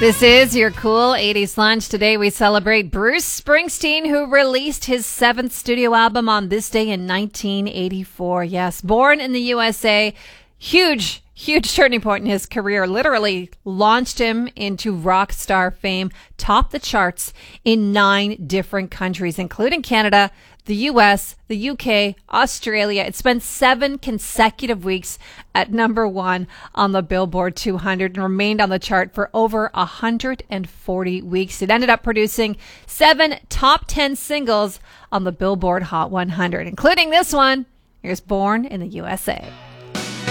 This is your cool 80s lunch. Today we celebrate Bruce Springsteen, who released his 7th studio album on this day in 1984. Yes, born in the USA, huge turning point in his career, literally launched him into rock star fame, topped the charts in 9 different countries, including Canada, the US, the UK, Australia. It spent 7 consecutive weeks at number 1 on the Billboard 200 and remained on the chart for over 140 weeks. It ended up producing 7 top 10 singles on the Billboard Hot 100, including this one. Here's Born in the USA.